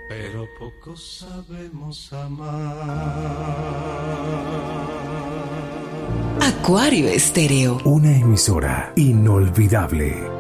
pero poco sabemos amar. Acuario Estéreo. Una emisora inolvidable.